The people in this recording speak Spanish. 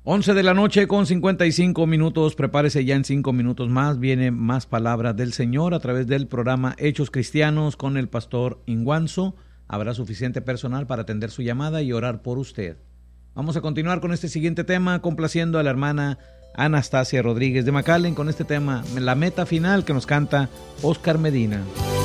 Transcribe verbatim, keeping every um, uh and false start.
once de la noche con cincuenta y cinco minutos. Prepárese, ya en cinco minutos más viene más palabra del Señor a través del programa Hechos Cristianos con el pastor Inguanzo. Habrá suficiente personal para atender su llamada y orar por usted. Vamos a continuar con este siguiente tema, complaciendo a la hermana Anastasia Rodríguez de McAllen con este tema, la meta final, que nos canta Oscar Medina.